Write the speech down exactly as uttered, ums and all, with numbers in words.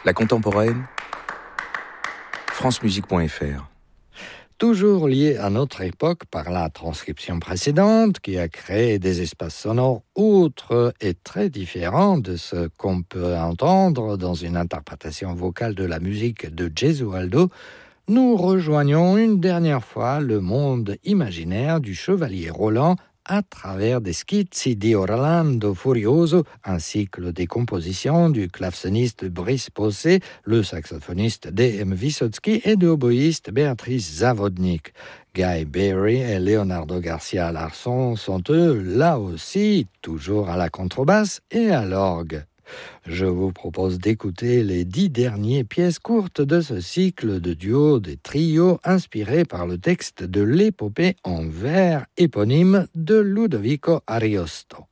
La contemporaine, francemusique point f r. Toujours lié à notre époque par la transcription précédente qui a créé des espaces sonores autres et très différents de ce qu'on peut entendre dans une interprétation vocale de la musique de Gesualdo, nous rejoignons une dernière fois le monde imaginaire du chevalier Roland à travers des schizzi di Orlando Furioso, un cycle des compositions du clavecинiste Brice Posset, le saxophoniste D M Vysotsky et de l'oboïste Béatrice Zavodnik. Guy Berry et Leonardo Garcia Larson sont eux, là aussi, toujours à la contrebasse et à l'orgue. Je vous propose d'écouter les dix dernières pièces courtes de ce cycle de duos des trios inspirés par le texte de l'épopée en vers éponyme de Ludovico Ariosto.